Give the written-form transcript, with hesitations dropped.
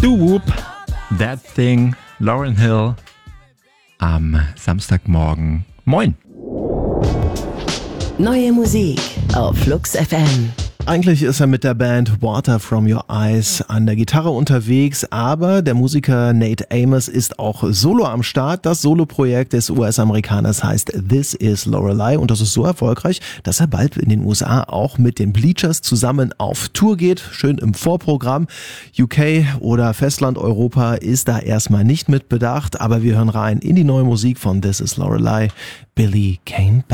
Doo-Wop, That Thing, Lauryn Hill am Samstagmorgen. Moin! Neue Musik auf Flux FM. Eigentlich ist er mit der Band Water From Your Eyes an der Gitarre unterwegs, aber der Musiker Nate Amos ist auch solo am Start. Das Soloprojekt des US-Amerikaners heißt This Is Lorelei und das ist so erfolgreich, dass er bald in den USA auch mit den Bleachers zusammen auf Tour geht. Schön im Vorprogramm. UK oder Festland Europa ist da erstmal nicht mit bedacht, aber wir hören rein in die neue Musik von This Is Lorelei. Billy Came Back.